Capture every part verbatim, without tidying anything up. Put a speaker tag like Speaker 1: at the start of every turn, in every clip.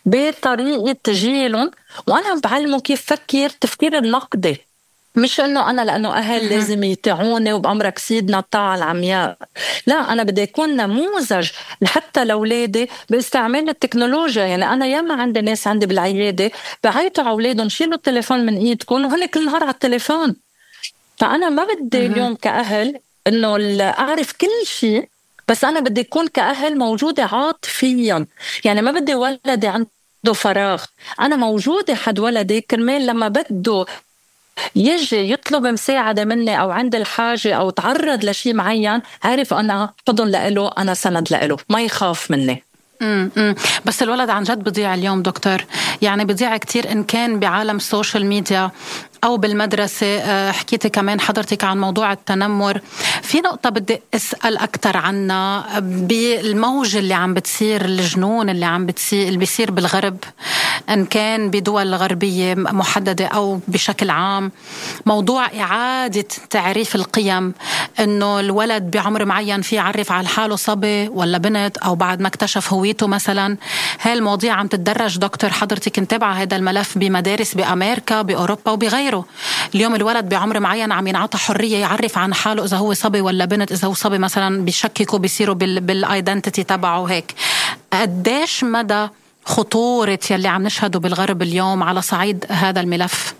Speaker 1: بطريقة تجيلهم، وأنا عم بعلمه كيف فكر تفكير النقدي، مش انه انا لانه اهل
Speaker 2: مهم.
Speaker 1: لازم يطيعوني وبامرك سيدنا الطاعه العمياء. لا، انا بدي اكون نموذج لحتى لاولادي باستعمال التكنولوجيا. يعني انا ياما عندي ناس عندي بالعياده بعيطوا على اولادهم شيلوا التليفون من ايدكم وهن كل نهار على التليفون. فانا ما بدي
Speaker 2: مهم.
Speaker 1: اليوم كاهل انه ال- اعرف كل شيء، بس انا بدي اكون كاهل موجوده عاطفيا. يعني ما بدي ولدي عنده فراغ، انا موجوده حد ولدي كرمال لما بده يجي يطلب مساعدة مني أو عند الحاجة أو تعرض لشيء معين، عارف أنا حضن لإله، أنا سند لإله، ما يخاف مني.
Speaker 2: امم امم. بس الولد عن جد بضيع اليوم دكتور، يعني بضيع كتير إن كان بعالم السوشيال ميديا أو بالمدرسة. أه، حكيتي كمان حضرتك عن موضوع التنمر. في نقطة بدي أسأل أكتر عنها بالموج اللي عم بتصير، الجنون اللي عم بتصير اللي بيصير بالغرب، إن كان بدول غربية محددة أو بشكل عام. موضوع إعادة تعريف القيم، إنه الولد بعمر معين في يعرف على حاله صبي ولا بنت أو بعد ما اكتشف هويته مثلا. هاي المواضيع عم تتدرج دكتور، حضرتك متابعة هذا الملف بمدارس بأمريكا بأوروبا وبغيره. اليوم الولد بعمر معين عم ينعطى حرية يعرف عن حاله إذا هو صبي ولا بنت. إذا هو صبي مثلا بيشككوا بيصيروا بالايدنتيتي تبعه هيك. قديش مدى خطورة يلي عم نشهده بالغرب اليوم على صعيد هذا الملف؟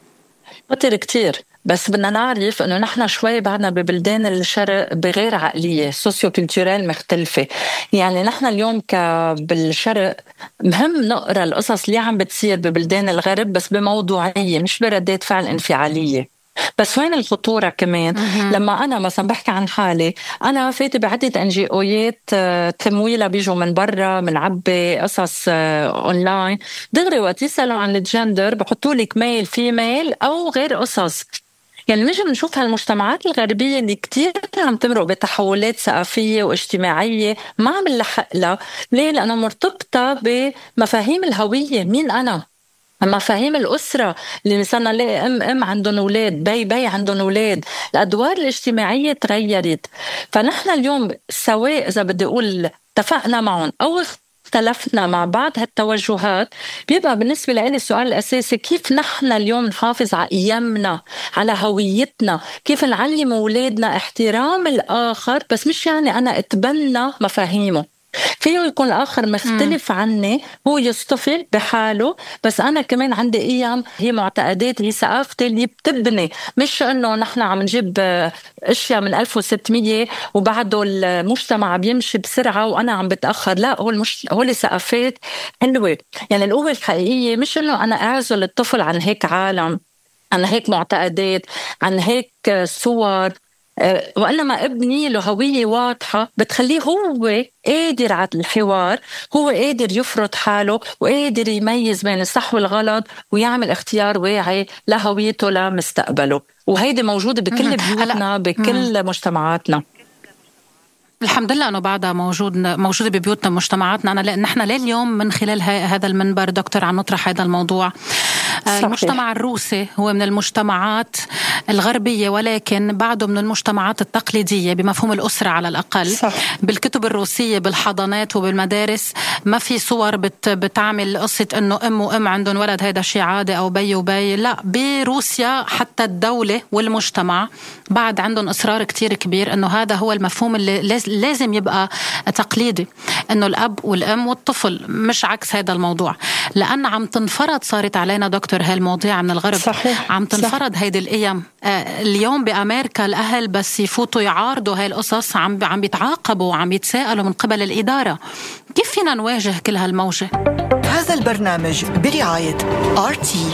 Speaker 1: خطر كتير، بس بدنا نعرف انه نحن شوي بعدنا ببلدان الشرق بغير عقليه سوسيو كولتورال مختلفه. يعني نحن اليوم ك بالشرق مهم نقرا القصص اللي عم بتصير ببلدان الغرب بس بموضوعيه، مش بردات فعل انفعاليه. بس وين الخطورة كمان؟
Speaker 2: مهم.
Speaker 1: لما أنا مثلا بحكي عن حالي، أنا فاتي بعدة إن جي أويات آه، تمويلها بيجوا من برا، من عبي قصص آه، أونلاين. دغري وقت يسألوا عن الجندر بحطوا لك ميل فيميل أو غير قصص. يعني نجي نشوف هالمجتمعات الغربية اللي كتير عم تمرق بتحولات ثقافية واجتماعية ما عم نلحق لها. ليه؟ لأنها مرتبطة بمفاهيم الهوية، مين أنا؟ مفاهيم الأسرة، اللي مثلا نلاقي أم أم عندهم أولاد، بي بي عندهم أولاد. الأدوار الاجتماعية تغيرت. فنحن اليوم سواء إذا بدي أقول اتفقنا معهم أو اختلفنا مع بعض هالتوجهات، بيبقى بالنسبة لي السؤال الأساسي كيف نحن اليوم نحافظ على قيمنا، على هويتنا، كيف نعلم أولادنا احترام الآخر، بس مش يعني أنا أتبنى مفاهيمه. فيه يكون الآخر
Speaker 2: مم.
Speaker 1: مختلف عني، هو يصطفل بحاله، بس أنا كمان عندي قيم، هي معتقدات، هي ثقافتي اللي بتبني. مش إنه نحن عم نجيب آه، أشياء من ألف وستمية وبعده المجتمع بيمشي بسرعة وأنا عم بتأخر. لا، هو المش... هو الثقافات حلوة. يعني القوة الحقيقية مش إنه أنا أعزل الطفل عن هيك عالم، عن هيك معتقدات، عن هيك آه، صور، آه، وإنما ابني له هوية واضحة بتخليه هو قادر على الحوار، هو قادر يفرض حاله وقادر يميز بين الصح والغلط ويعمل اختيار واعي لهويته لمستقبله. وهيدي موجودة
Speaker 2: مهم.
Speaker 1: بكل
Speaker 2: هلا.
Speaker 1: بيوتنا
Speaker 2: مم.
Speaker 1: بكل مجتمعاتنا.
Speaker 2: الحمد لله انه بعدها موجود موجوده ببيوتنا ومجتمعاتنا. انا لان نحن لليوم من خلال هذا المنبر دكتور عم نطرح هذا الموضوع.
Speaker 1: صحيح.
Speaker 2: المجتمع الروسي هو من المجتمعات الغربيه، ولكن بعده من المجتمعات التقليديه بمفهوم الاسره على الاقل.
Speaker 1: صح.
Speaker 2: بالكتب الروسيه بالحضانات وبالمدارس ما في صور بت بتعمل قصه انه ام وام عندهم ولد هيدا شيء عادي او بي وبي. لا، بروسيا حتى الدوله والمجتمع بعد عندهم اصرار كتير كبير انه هذا هو المفهوم اللي لازم يبقى تقليدي، انه الاب والام والطفل، مش عكس هذا الموضوع. لان عم تنفرض، صارت علينا دكتور هالمواضيع من الغرب.
Speaker 1: صحيح.
Speaker 2: عم تنفرض
Speaker 1: صح.
Speaker 2: هيدي القيم. آه اليوم بامريكا الاهل بس يفوتوا يعارضوا هاي القصص عم عم بيتعاقبوا وعم يتساءلوا من قبل الاداره. كيف فينا نواجه كل هالموجه؟
Speaker 3: هذا البرنامج برعايه آر تي.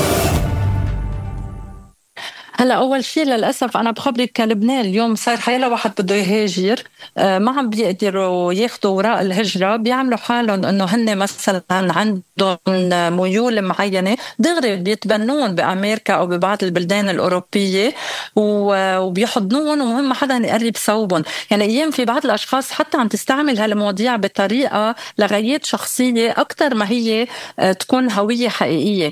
Speaker 1: هلا اول شيء للاسف انا بخبرك كلبنان اليوم صار حيلا واحد بده يهاجر آه ما عم بيقدروا ياخذوا وراء الهجره، بيعملوا حالهم انه هن مثلا عندهم ميول معينه، دغري بيتبنون بامريكا او ببعض البلدان الاوروبيه وبيحضنون ومهم ما حدا يقرب صوبهم. يعني ايام في بعض الاشخاص حتى عم تستعمل هالمواضيع بطريقه لغايات شخصيه اكثر ما هي آه تكون هويه حقيقيه.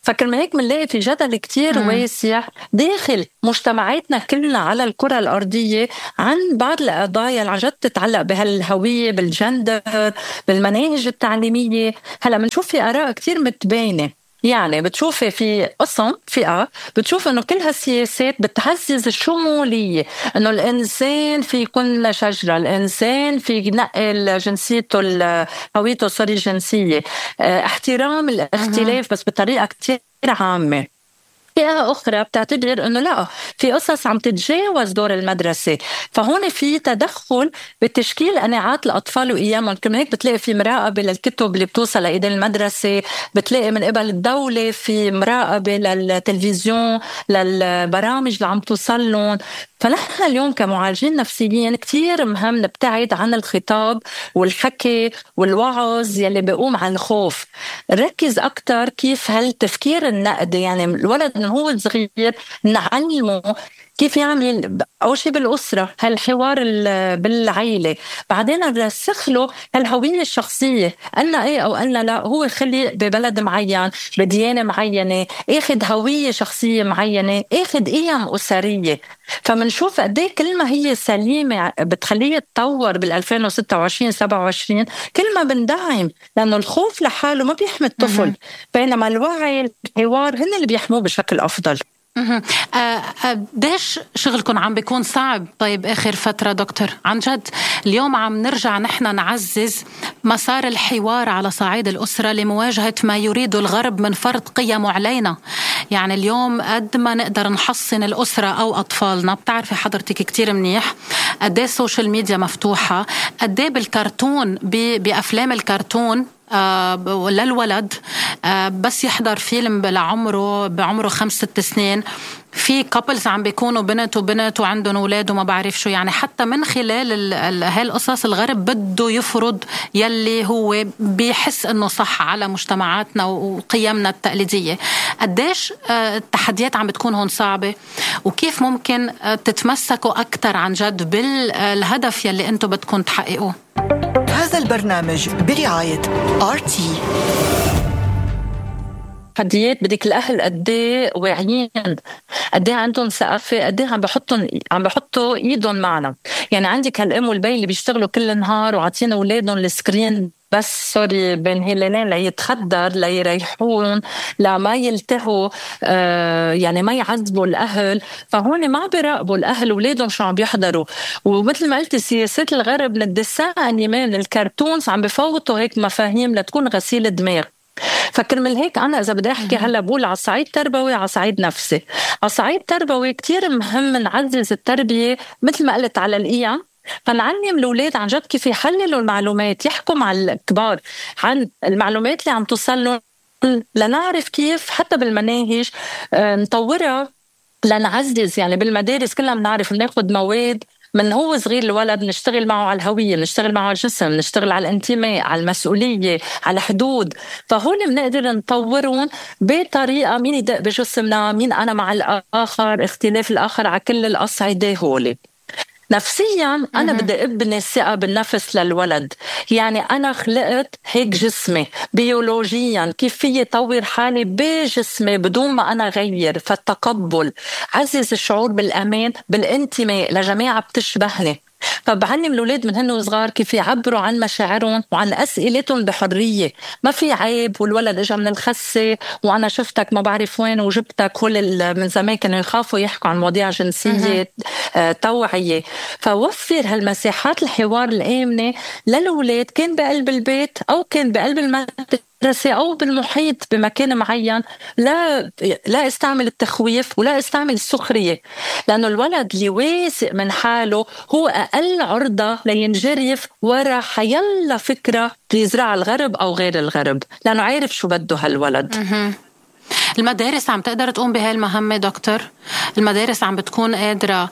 Speaker 1: فكرمال هيك منلاقي في جدل كتير
Speaker 2: مم.
Speaker 1: واسع داخل مجتمعاتنا كلنا على الكرة الأرضية عن بعض القضايا اللي عن جد تتعلق بهالهوية، بالجندر، بالمناهج التعليمية. هلا منشوف في آراء كتير متباينة، يعني بتشوفي في قسم فئة بتشوف انه كل هالسياسات بتعزز الشمولية، انه الانسان في يكون شجرة، الانسان في ينقل جنسيته هويته سوري جنسية، اه احترام الاختلاف بس بطريقة كتير عامة. فئة أخرى بتعتبر أنه لا، في قصص عم تتجاوز دور المدرسة، فهون في تدخل بتشكيل قناعات الأطفال وإيامهم. كمان هيك بتلاقي في مراقبة للكتب اللي بتوصل لإيدي المدرسة، بتلاقي من قبل الدولة في مراقبة للتلفزيون، للبرامج اللي عم توصل لهم. فنحن اليوم كمعالجين نفسيين كتير مهم نبتعد عن الخطاب والحكي والوعظ يلي بيقوم عن الخوف، نركز أكتر كيف هالتفكير النقدي. يعني الولد من هو صغير نعلمه كيف يعمل أول شيء بالأسرة هالحوار بالعائلة، بعدين نرسخ له هالهوية الشخصية، قلنا إيه أو قلنا لا، هو خلي ببلد معين بديانة معينة، اخد هوية شخصية معينة، اخد قيم أسرية. فمنشوف قد ايه كل ما هي سليمة بتخليه يتطور بال2026 سبعة وعشرين كل ما بندعم، لأنه الخوف لحاله ما بيحمي الطفل، بينما الوعي الحوار هن اللي بيحموه بشكل أفضل.
Speaker 2: قديش شغلكم عم بيكون صعب طيب آخر فترة دكتور؟ عن جد اليوم عم نرجع نحن نعزز مسار الحوار على صعيد الأسرة لمواجهة ما يريد الغرب من فرض قيمه علينا. يعني اليوم قد ما نقدر نحصن الأسرة أو أطفالنا، بتعرفي حضرتك كتير منيح قديه السوشيال ميديا مفتوحة، قديه بالكرتون بأفلام الكرتون آه للولد آه بس يحضر فيلم لعمره بعمره خمس ست سنين، في كابلز عم بيكونوا بنت وبنت وعندهم أولاد وما بعرف شو. يعني حتى من خلال هالقصص الغرب بده يفرض يلي هو بيحس انه صح على مجتمعاتنا وقيمنا التقليدية. قديش آه التحديات عم بتكون هون صعبة، وكيف ممكن آه تتمسكوا أكتر عن جد بالهدف يلي انتو بدكم تحققوه؟
Speaker 3: هذا البرنامج برعاية آر تي.
Speaker 1: تحديات بدك الأهل قديه واعيين، قديه عندهم ثقافة، قديه عم بحطهم عم بحطوا ايدهم معنا. يعني عندك هالأم والبي اللي بيشتغلوا كل النهار وعاطين أولادهم السكرين بس سوري بين هلالين ليتخدر ليريحون لما يلتهوا آه يعني ما يعذبوا الأهل. فهون ما بيراقبوا الأهل ولادهم شو عم بيحضروا، ومثل ما قلت سياسات الغرب من الدساء من الكرتونز عم بفوتوا هيك مفاهيم لتكون غسيل دماغ. فكرمال هيك أنا إذا بدي أحكي هلا بقول على صعيد تربوي على صعيد نفسي. على صعيد تربوي كتير مهم نعزز التربية مثل ما قلت على القيم، فنعلم الأولاد عن جد كيف يحللوا المعلومات، يحكوا مع الكبار عن المعلومات اللي عم توصل لهم، لنعرف كيف حتى بالمناهج نطورها لنعزز. يعني بالمدارس كلنا بنعرف ناخد مواد من هو صغير الولد، نشتغل معه على الهوية، نشتغل معه على الجسم، نشتغل على الانتماء، على المسؤولية، على حدود. فهون بنقدر نطورهم بطريقة مين يدق بجسمنا، مين أنا مع الآخر، اختلاف الآخر على كل الأصعدة هولي. نفسياً أنا بدي أبني الثقة بالنفس للولد. يعني أنا خلقت هيك جسمي بيولوجياً، كيف فيي طور حالي بجسمي بدون ما أنا غير. فالتقبل، عزز الشعور بالأمان بالانتماء لجماعة بتشبهني. فبعلم الأولاد من هن وصغار كيف يعبروا عن مشاعرهم وعن أسئلتهم بحرية، ما في عيب والولد إجا من الخسة وأنا شفتك ما بعرف وين وجبتك. كل من زمان كانوا يخافوا يحكوا عن مواضيع جنسية آه، توعية. فوفر هالمساحات الحوار الآمنة للأولاد، كان بقلب البيت أو كان بقلب المدرسة أو بالمحيط بمكان معين. لا لا استعمل التخويف ولا استعمل السخرية، لأنه الولد اللي واثق من حاله هو أقل عرضة لينجرف ورا حيلا فكرة بيزرع الغرب أو غير الغرب، لأنه عارف شو بده هالولد.
Speaker 2: المدارس عم تقدر تقوم بهالمهمة دكتور؟ المدارس عم بتكون قادرة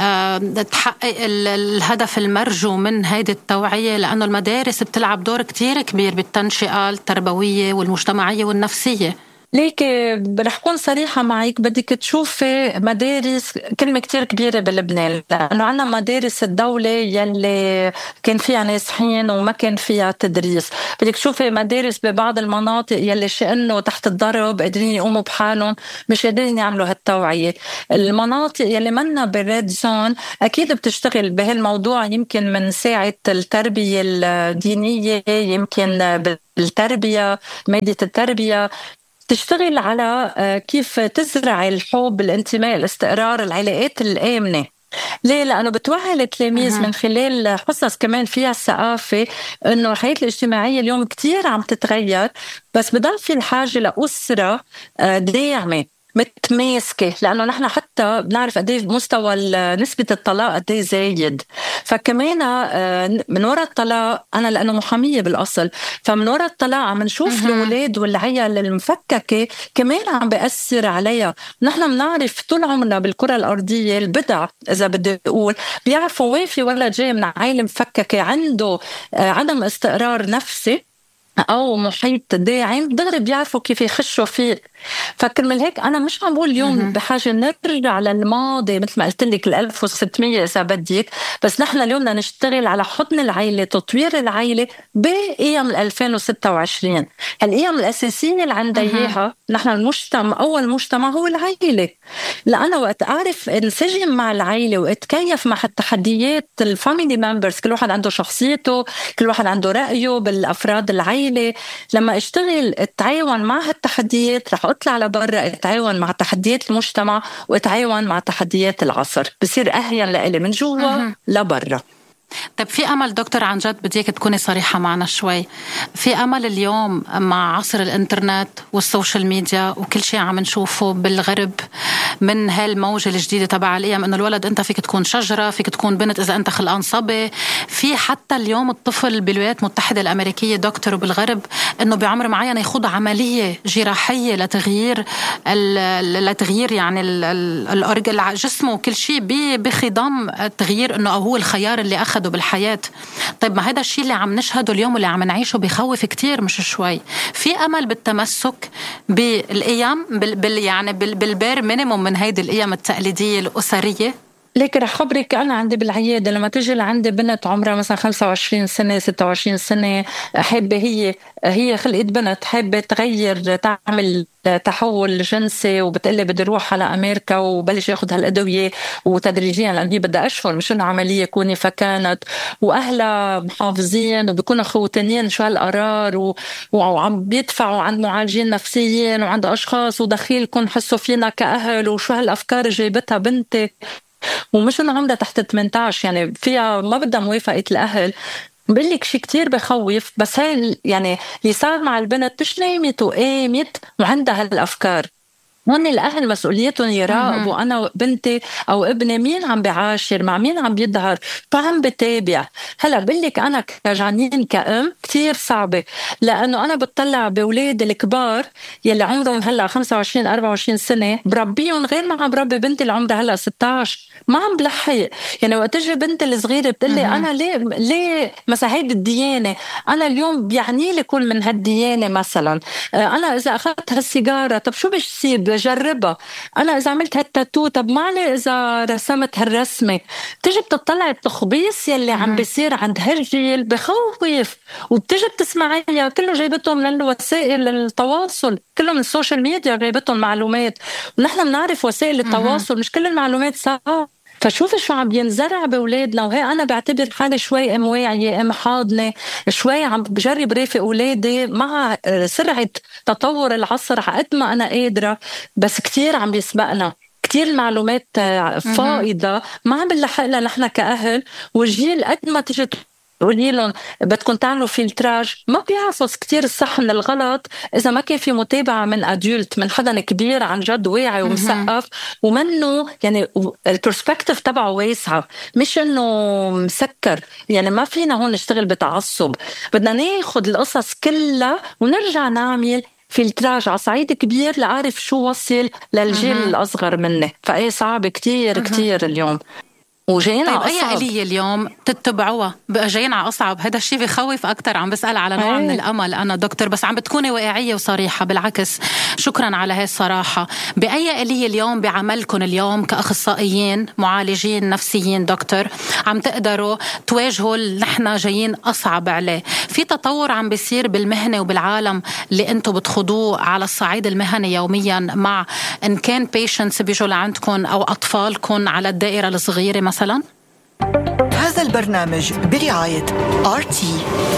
Speaker 2: تحقق الهدف المرجو من هيدي التوعية؟ لأنه المدارس بتلعب دور كتير كبير بالتنشئة التربوية والمجتمعية والنفسية.
Speaker 1: ليك رح كون صريحة معك، بدك تشوفي مدارس كلمة كتير كبيرة بلبنان، لأنه عنا مدارس الدولة يلي كان فيها ناسحين وما كان فيها تدريس. بدك تشوفي مدارس ببعض المناطق يلي شأنه تحت الضرب قادرين يقوموا بحالهم، مش قادرين يعملوا هالتوعية. المناطق يلي منا بالريد زون أكيد بتشتغل بهالموضوع، يمكن من ساعة التربية الدينية، يمكن بالتربية مادة التربية، تشتغل على كيف تزرع الحب، الانتماء، الاستقرار، العلاقات الآمنة. ليه؟ لأنه بتوعي التلاميذ من خلال حصص كمان فيها الثقافة إنه الحياة الاجتماعية اليوم كتير عم تتغير، بس بضل في الحاجة لأسرة داعمة متماسكة، لأنه نحن حتى بنعرف قديه مستوى نسبة الطلاق قديه زايد. فكمان من وراء الطلاق، أنا لأنه محامية بالأصل، فمن وراء الطلاق عم نشوف الأولاد والعيال المفككة كمان عم بيأثر عليها. نحن بنعرف طول عمرنا بالكرة الأرضية البدع، إذا بدي أقول، بيعرفوا وين في ولد جاي من عائلة مفككة عنده عدم استقرار نفسي أو محيط داعم، دغري بيعرفوا كيف يخشوا فيه. فكرمال هيك أنا مش عم بقول اليوم بحاجة نرجع للماضي مثل ما قلت لك الألف وستمية إذا بديك، بس نحن اليوم بدنا نشتغل على حضن العائلة، تطوير العائلة بقيم ألفين وستة وعشرين. القيم الأساسية اللي عندها إياها نحن المجتمع، أول مجتمع هو العائلة. لأنا وقت أعرف انسجم مع العائلة واتكيف مع التحديات الفاميلي ممبرز، كل واحد عنده شخصيته، كل واحد عنده رأيه بالأفراد العائلة، لما اشتغل التعاون مع هالتحديات رح اطلع لبرا، اتعاون مع تحديات المجتمع واتعاون مع تحديات العصر، بصير اهين لإلي من جوا لبرا.
Speaker 2: طيب في أمل دكتور، عن جد بديك تكوني صريحة معنا شوي، في أمل اليوم مع عصر الإنترنت والسوشيال ميديا وكل شيء عم نشوفه بالغرب من هالموجة الجديدة تبع القيم، إنه الولد أنت فيك تكون شجرة، فيك تكون بنت إذا أنت خلقان صبي، في حتى اليوم الطفل بالولايات المتحدة الأمريكية دكتور وبالغرب إنه بعمر معين يخوض عملية جراحية لتغيير لتغيير يعني الأورجل جسمه وكل شيء بخضم تغيير إنه هو الخيار اللي أخذ بالحياة. طيب ما هذا الشيء اللي عم نشهده اليوم واللي عم نعيشه بيخوف كتير مش شوي. في أمل بالتمسك بالقيم بال يعني بالبير مينيموم من هيدي القيم التقليدية الأسرية؟
Speaker 1: ليك رح خبرك، أنا عندي بالعيادة لما تجي لعندي بنت عمرها مثلا خمسة وعشرين سنة ستة وعشرين سنة، حابة هي هي خلقت بنت حابة تغير تعمل تحول جنسي، وبتقلي بدي روح على أمريكا وبلش ياخد هالأدوية وتدريجيا، لأن هي بدها أشهر مش إنه عملية كوني. فكانت وأهلها محافظين وبيكونوا خوتانين شو هالقرار و... وعم بيدفعوا عند معالجين نفسيين وعند أشخاص ودخيلكم حسوا فينا كأهل وشو هالأفكار جايبتها بنتي، ومش إنه عمرها تحت ثمانية عشر، يعني فيها ما بدها موافقة الأهل. بقول لك شيء كتير بخوف، بس هاي يعني اللي صار مع البنت مش نايمت وقامت وعندها هالأفكار. هون الأهل مسؤوليتهم يراقبوا أنا بنتي أو ابني مين عم بعاشر، مع مين عم بيظهر، فعم بتابع. هلأ بقلك أنا كجانين كأم كتير صعبة، لأنه أنا بتطلع بولاد الكبار يلي عمرهم هلأ خمسة وعشرين أربعة وعشرين سنة، بربيهم غير ما عم بربي بنتي اللي عمرها هلأ ستة عشر، ما عم بلحق. يعني وقت تجي بنتي الصغيرة بتقلي أنا ليه ليه مثلا هيدي الديانة، أنا اليوم بيعني لي كل من هالديانة مثلا، أنا إذا أخذت هالسيجارة طب شو بيصير جربها، أنا إذا عملت هالتاتو طب معني إذا رسمت هالرسمة. تجي بتطلع التخبيص يلي عم بيصير عند هالجيل بخوف، وبتجي بتسمعيها كله جايبتهم من وسائل التواصل، كله من السوشيال ميديا جايبتهم معلومات، ونحن بنعرف وسائل التواصل مش كل المعلومات صح. فشوف شو عم بينزرع بأولادنا، وهي أنا بعتبر حالي شوي أم واعية أم حاضنة، شوي عم بجرب رافق أولادي مع سرعة تطور العصر قد ما أنا قادرة، بس كتير عم بيسبقنا، كتير المعلومات فائضة ما عم بنلحق لها نحن كأهل، والجيل قد ما تجي قولي لهم بدكم تعملوا فلتراج ما بيعرفوا كتير الصح من الغلط إذا ما كان في متابعة من أدولت، من حدا كبير عن جد واعي ومثقف ومنه يعني البرسبكتيف تبعه واسعة، مش إنه مسكر. يعني ما فينا هون نشتغل بتعصب، بدنا ناخد القصص كلها ونرجع نعمل فلتراج على صعيد كبير لأعرف شو وصل للجيل الأصغر مني. فأي صعب كتير كتير اليوم. وجايين
Speaker 2: طيب
Speaker 1: على أصعب.
Speaker 2: أي آلية اليوم تتبعوها بقى جايين على أصعب؟ هذا الشيء بيخوف أكتر. عم بسأل على نوع من الأمل أنا دكتور، بس عم بتكوني واقعية وصريحة. بالعكس شكرا على هاي الصراحة. بأي آلية اليوم بعملكم اليوم كأخصائيين معالجين نفسيين دكتور عم تقدروا تواجهوا نحن جايين أصعب عليه؟ في تطور عم بيصير بالمهنة وبالعالم اللي أنتم بتخضوه على الصعيد المهني يوميا، مع إن كان patients بيجوا لعندكم أو أطفالكم على الدائرة الصغيرة مثلا؟
Speaker 3: هذا البرنامج برعاية آر تي.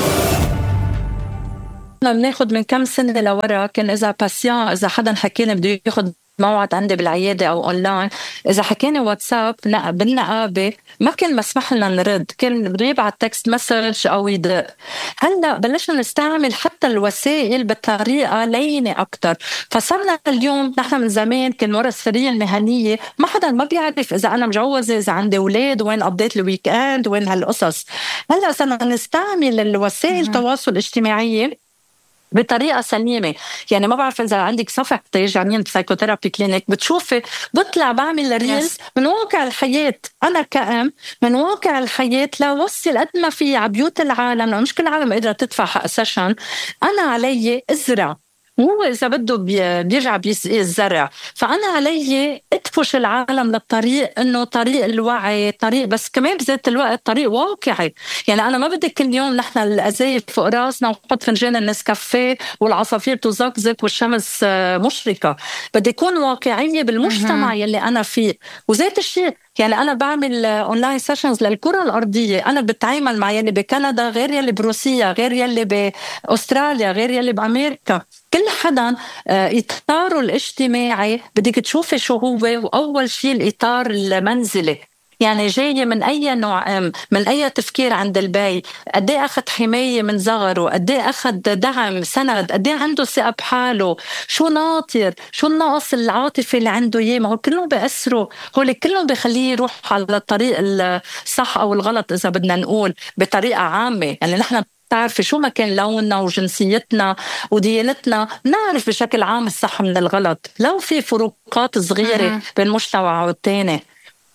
Speaker 1: بناخد من كم سنة لورا كان إذا باسيان إذا حدا حكينا بده ياخد موعد عندي بالعيادة أو أونلاين، إذا حكينا واتساب بالنقابة ما كان مسمح لنا نرد، كان بده يبعت تكست مسج أو يدق. هلأ بلشنا نستعمل حتى الوسائل بطريقة لينة أكتر. فصرنا اليوم نحن من زمان كان ورا السرية المهنية ما حدا ما بيعرف إذا أنا مجوزة، إذا عندي أولاد، وين قضيت الويك أند، وين هالقصص. هلأ صرنا نستعمل الوسائل التواصل الاجتماعي بطريقة سليمة. يعني ما بعرف إذا عندك صفحتي جانين بسايكوتيرابي كلينيك بتشوفي بطلع بعمل ريلز من واقع الحياة. أنا كأم من واقع الحياة لا وصل قد ما في عبيوت العالم، مش كل العالم قادرة تدفع حق سيشن. أنا علي أزرع، هو إذا بده بيرجع بيسقي الزرع، فأنا علي أدفش العالم للطريق إنه طريق الوعي، طريق بس كمان بذات الوقت طريق واقعي. يعني أنا ما بدي كل يوم نحن الأزايف فوق راسنا ونحط فنجان النسكافيه والعصافير تزقزق والشمس مشرقة. بدي يكون واقعية بالمجتمع يلي أنا فيه. وذات الشيء يعني أنا بعمل أونلاين سيشنز للكرة الأرضية، أنا بتعامل مع يلي بكندا غير يلي بروسيا، غير يلي بأستراليا، غير يلي بأمريكا. كل حدا إطاره الاجتماعي بدك تشوفي شو هو. وأول شيء الإطار المنزلي، يعني جاية من أي نوع، من أي تفكير عند البي، قد ايه أخذ حماية من صغره، قد ايه أخذ دعم سند، قد ايه عنده ثقة بحاله، شو ناطر، شو النقص العاطفي اللي عنده إياه. ما هو كلهم بيأثروا، هو كلهم بيخليه يروح على الطريق الصح أو الغلط إذا بدنا نقول بطريقة عامة. يعني نحن تعرفي شو ما كان لوننا وجنسيتنا وديانتنا نعرف بشكل عام الصح من الغلط، لو في فروقات صغيرة بين مجتمع والتاني.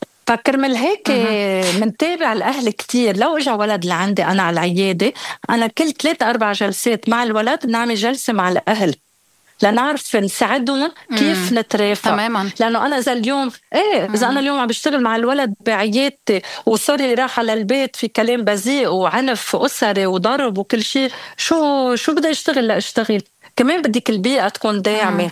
Speaker 1: فكرمل هيك منتابع الأهل كتير. لو إجا ولد لعندي أنا على العيادة، أنا كل ثلاثة أربع جلسات مع الولد بنعمل جلسة مع الأهل لنعرف نساعدهم كيف نترافق.
Speaker 2: تماما.
Speaker 1: لأنه أنا إذا اليوم إيه إذا أنا اليوم عم بشتغل مع الولد بعيادتي وصاري راح على البيت في كلام بذيء وعنف أسري وضرب وكل شيء، شو شو بدي أشتغل لأشتغل؟ كمان بدك البيئة تكون داعمة.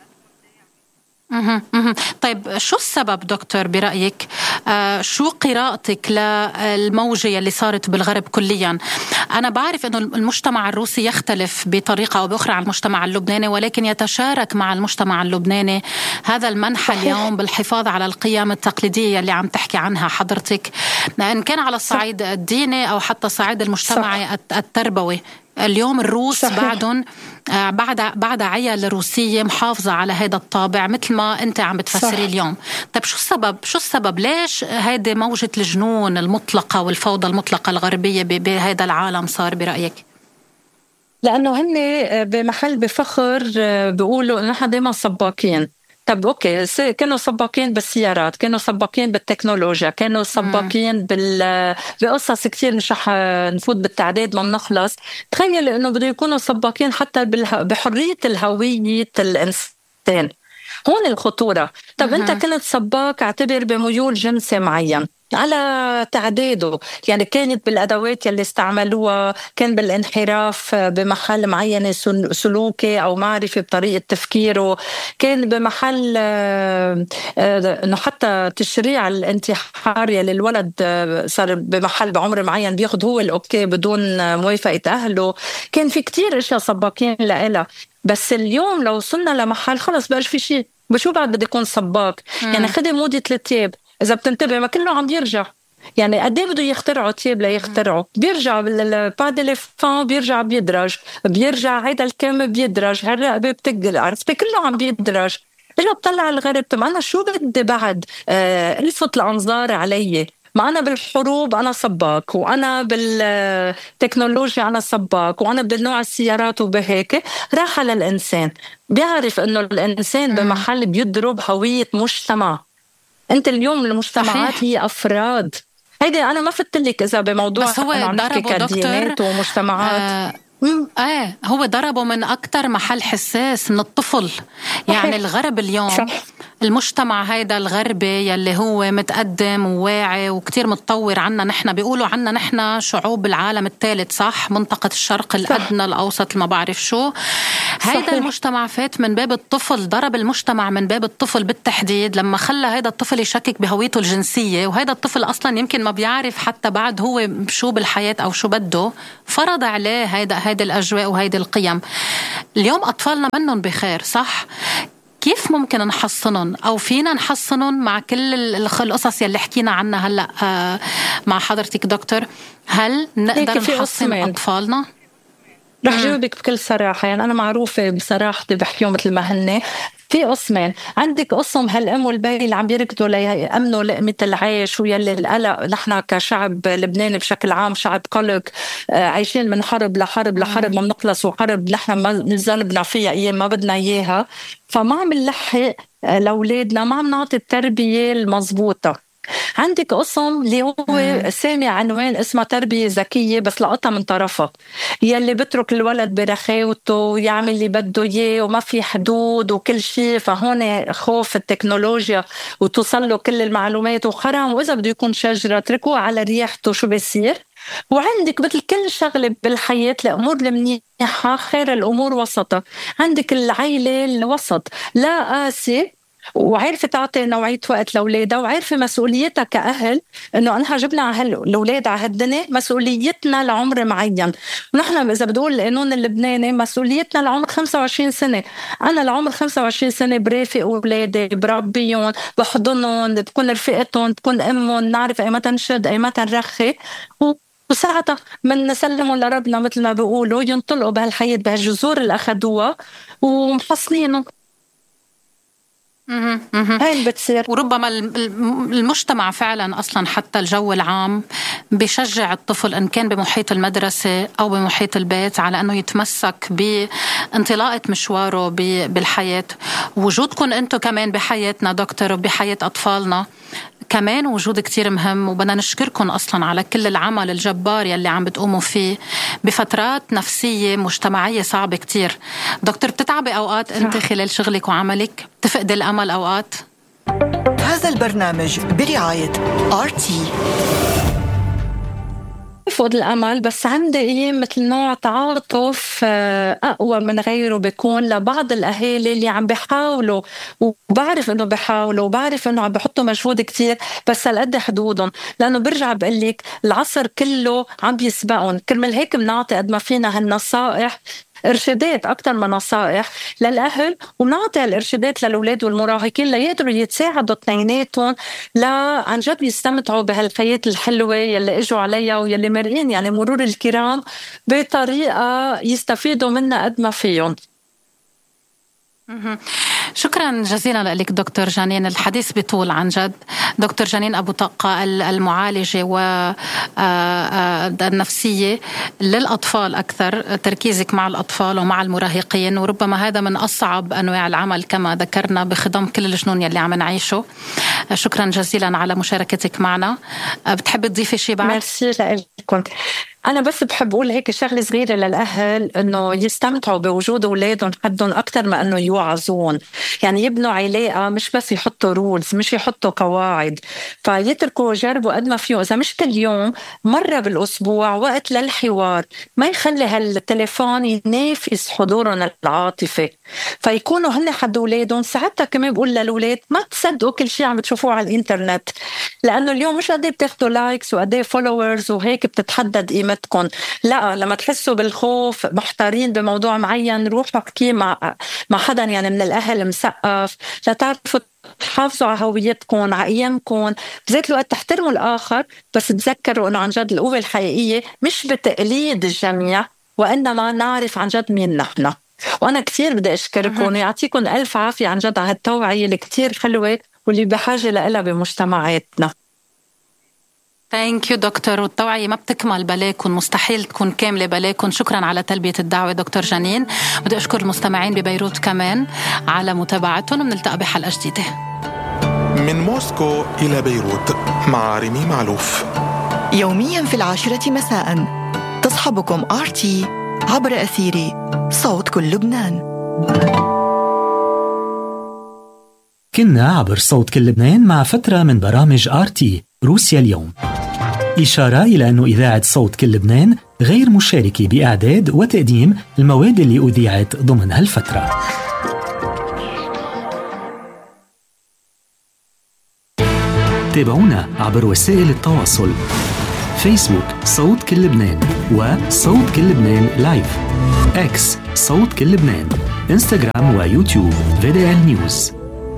Speaker 2: مه. مه. طيب شو السبب دكتور برأيك؟ آه شو قراءتك للموجة اللي صارت بالغرب كليا؟ أنا بعرف أنه المجتمع الروسي يختلف بطريقة أو بأخرى عن المجتمع اللبناني، ولكن يتشارك مع المجتمع اللبناني هذا المنحى اليوم بالحفاظ على القيم التقليدية اللي عم تحكي عنها حضرتك، إن كان على الصعيد الديني أو حتى الصعيد المجتمعي التربوي. اليوم الروس صحيح. بعدهم بعد بعد عيال الروسية محافظة على هذا الطابع مثل ما أنت عم بتفسري اليوم. طيب شو السبب؟ شو السبب؟ ليش هيدي موجة الجنون المطلقة والفوضى المطلقة الغربية بهذا العالم صار برأيك؟
Speaker 1: لأنه هن بمحل بفخر بيقولوا إن نحن دايما سباقين. طب أوكي، كانوا سباقين بالسيارات، كانوا سباقين بالتكنولوجيا، كانوا سباقين بال بقصص كتير مش رح نفوت بالتعداد ما بنخلص. تخيل إنه بده يكونوا سباقين حتى بحرية الهوية الإنسان. هون الخطورة. طب أنت كنت سباق اعتبر بميول جنسي معين على تعداده، يعني كانت بالأدوات يلي استعملوها، كان بالانحراف بمحل معين سلوكي أو معرفة بطريقة تفكيره، كان بمحل إنه حتى تشريع الانتحار يلي الولد صار بمحل بعمر معين بياخد هو الأوكي بدون موافقة أهله. كان في كتير إشياء سباقين لإلها. بس اليوم لو وصلنا لمحل خلص بقاش في شيء، بشو بعد بدي يكون سباق؟ يعني خدي مودة التياب إذا بتنتبه ما كله عم بيرجع. يعني قد ايه بده يخترعوا تياب ليخترعوا، بيرجع بعد الفان بيرجع بيدرج، بيرجع هيدا الكم بيدرج، هالرقبة بتقل، عرفتي كله عم بيدرج. إلا بطلع الغرب، طب أنا شو بدي بعد آه الفت الأنظار علي؟ ما أنا بالحروب أنا سباق، وأنا بالتكنولوجيا أنا سباق، وأنا بالنوع السيارات وبهيك. راح على الإنسان بيعرف إنه الإنسان بمحل بيضرب هوية مجتمع. انت اليوم المجتمعات صحيح. هي افراد. هيدي انا ما فتلك اذا بموضوع
Speaker 2: بس هو ضربه دكتور
Speaker 1: ومجتمعات.
Speaker 2: آه ايه هو ضربه من اكتر محل حساس من الطفل. يعني الغرب اليوم صح. المجتمع هيدا الغربي يلي هو متقدم وواعي وكتير متطور عنا نحن، بيقولوا عنا نحن شعوب العالم الثالث صح، منطقة الشرق الأدنى الأوسط ما بعرف شو. هيدا المجتمع فات من باب الطفل، ضرب المجتمع من باب الطفل بالتحديد لما خلى هيدا الطفل يشكك بهويته الجنسية، وهيدا الطفل أصلا يمكن ما بيعرف حتى بعد هو شو بالحياة أو شو بده، فرض عليه هيدا هيدا الأجواء وهيدا القيم. اليوم أطفالنا منهم بخير صح؟ كيف ممكن نحصنهم أو فينا نحصنهم مع كل القصص يلي حكينا عنها هلأ مع حضرتك دكتور؟ هل نقدر نحصن أطفالنا؟
Speaker 1: رح جاوبك بكل صراحة. يعني أنا معروفة بصراحتي بحكيهم مثل ما هن. في قسمين، عندك قسم هالأم والبي اللي عم يركضوا ليأمنوا لقمة العيش ويلي القلق. نحن كشعب لبناني بشكل عام شعب قلق، عايشين من حرب لحرب لحرب ما بنخلص، وحرب نحن ما نزلبنا فيها أيام ما بدنا إياها. فما عم نلحق لأولادنا، ما عم نعطي التربية المضبوطة. عندك قسم اللي هو سامي عنوان اسمه تربية ذكية بس لقطها من طرفها، يلي بترك الولد برخاوته ويعمل اللي بده اياه وما في حدود وكل شيء. فهون خوف التكنولوجيا وتوصل له كل المعلومات وحرام، وإذا بده يكون شجرة تركوه على ريحته شو بيصير. وعندك مثل كل شغلة بالحياة الأمور المنيحة خير الأمور وسطها. عندك العائلة الوسط لا قاسي وعارفة تعطي نوعية وقت لأولادها، وعارفة مسؤوليتها كأهل إنه أنا جبنا الأولاد على هالدنيا، مسؤوليتنا لعمر معين. ونحن إذا بدول القانون اللبناني مسؤوليتنا لعمر خمسة وعشرين سنة. أنا لعمر خمسة وعشرين سنة برافق أولادي، بربيهم، بحضنهم، تكون رفقتهم، تكون أمهم، نعرف أي متى نشد أي متى نرخي، وساعتها من نسلمهم لربنا مثل ما بيقولوا ينطلقوا بهالحياة بهالجذور اللي أخدوها ومحصنينهم. هاي بتصير.
Speaker 2: وربما المجتمع فعلا أصلا حتى الجو العام بيشجع الطفل إن كان بمحيط المدرسة أو بمحيط البيت على أنه يتمسك بانطلاقة مشواره بالحياة. وجودكم أنتم كمان بحياتنا دكتور وبحياة أطفالنا كمان وجود كتير مهم، وبدنا نشكركم أصلا على كل العمل الجبار يلي عم بتقوموا فيه بفترات نفسية مجتمعية صعبة كتير. دكتور بتتعبي أوقات أنت خلال شغلك وعملك؟ تفقد الأمل أوقات؟
Speaker 3: هذا البرنامج برعاية آر تي.
Speaker 1: بفقد الأمل، بس عندي أيام مثل نوع تعاطف أقوى من غيره بيكون لبعض الأهالي اللي عم بيحاولوا، وبعرف إنه بيحاولوا وبعرف إنه عم بيحطوا مجهود كتير بس هالقد حدودهم. لأنه برجع بقلك العصر كله عم بيسبقهم. كرمال هيك بنعطي قد ما فينا هالنصائح، إرشادات أكتر من نصائح للأهل، ونعطي الإرشادات للأولاد والمراهقين ليقدروا يتساعدوا اثنيناتهم لا عن جد يستمتعوا بهالحياة الحلوة يلي إجوا عليها ويلي مرقين يعني مرور الكرام بطريقة يستفيدوا منها قد ما فيهم.
Speaker 2: شكرا جزيلا لك دكتور جانين. الحديث بطول عن جد. دكتور جانين أبو طاقة المعالجة والنفسية للأطفال أكثر، تركيزك مع الأطفال ومع المراهقين، وربما هذا من أصعب أنواع العمل كما ذكرنا بخضم كل الجنون يلي عم نعيشه. شكرا جزيلا على مشاركتك معنا. بتحب تضيفي شيء بعد؟
Speaker 1: ميرسي لكم. أنا بس بحب أقول هيك شغلة صغيرة للأهل، إنه يستمتعوا بوجود أولادهم حدهم أكتر ما إنه يوعظون. يعني يبنوا علاقة، مش بس يحطوا رولز، مش يحطوا قواعد. فيتركوا جربوا قد ما فيه، إذا مش كل يوم مرة بالأسبوع وقت للحوار، ما يخلي هالتليفون ينافس حضورهم العاطفي. فيكونوا هن حد أولادهم. ساعتها كمان بقول للأولاد ما تصدقوا كل شيء عم بتشوفوه على الإنترنت، لأنه اليوم مش قد ايه بتاخدوا لايكس وقد ايه فولورز وهيك بتتحدد قيمة. لا، لما تحسوا بالخوف محتارين بموضوع معين، روحوا احكي مع مع حدا يعني من الأهل مثقف لتعرفوا تحافظوا على هويتكم، على قيمكم. بذات الوقت تحترموا الآخر، بس تذكروا أنه عن جد القوة الحقيقية مش بتقليد الجميع، وإنما نعرف عن جد مين نحن. وأنا كتير بدي أشكركم ويعطيكم ألف عافية عن جد على هالتوعية اللي كتير حلوة واللي بحاجة لها بمجتمعاتنا.
Speaker 2: ثانك يو دكتور. والتوعية ما بتكمل بلاكن، مستحيل تكون كاملة بلاكن. شكرا على تلبية الدعوة دكتور جانين. بدي أشكر المستمعين ببيروت كمان على متابعتهم، ونلتقى بحلقة جديدة.
Speaker 4: من موسكو إلى بيروت مع ريمي معلوف.
Speaker 3: يوميا في العاشرة مساء تصحبكم آر تي عبر أثير صوت كل لبنان.
Speaker 5: كنا عبر صوت كل لبنان مع فترة من برامج آر تي روسيا اليوم. إشارة إلى أن إذاعة صوت كل لبنان غير مشاركة بإعداد وتقديم المواد اللي أذيعت ضمن هالفترة. تابعونا عبر وسائل التواصل: فيسبوك صوت كل لبنان وصوت كل لبنان لايف، اكس صوت كل لبنان، انستغرام ويوتيوب في دي إل نيوز.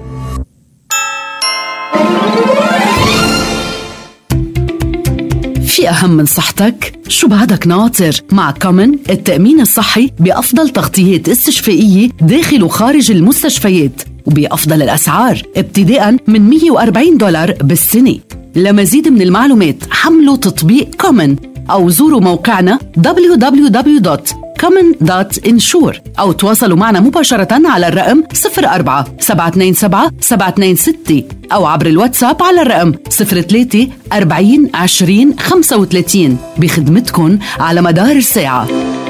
Speaker 6: في أهم من صحتك؟ شو بعدك ناطر؟ مع كومن التأمين الصحي بأفضل تغطيات استشفائية داخل وخارج المستشفيات وبأفضل الأسعار ابتداء من مية وأربعين دولار بالسنة. لمزيد من المعلومات حملوا تطبيق كومن أو زوروا موقعنا دبليو دبليو دبليو دوت كومن دوت انشور أو تواصلوا معنا مباشرة على الرقم صفر أربعة سبعة اثنين سبعة سبعة اثنين ستة أو عبر الواتساب على الرقم صفر ثلاثة أربعين عشرين خمسة وثلاثين بخدمتكم على مدار الساعة.